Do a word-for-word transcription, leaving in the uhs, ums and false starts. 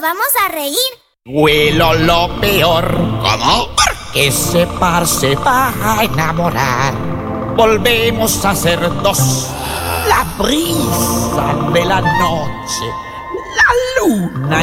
vamos a reír. Huelo lo peor. ¿Cómo? Que Separ se va a enamorar. Volvemos a ser dos. La brisa de la noche, la luna